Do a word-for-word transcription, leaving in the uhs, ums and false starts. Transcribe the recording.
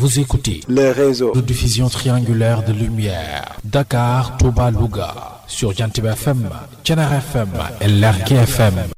Vous écoutez le réseau de diffusion triangulaire de lumière Dakar, Touba, Louga sur Jantib F M, Thiénaba F M et Lergui F M.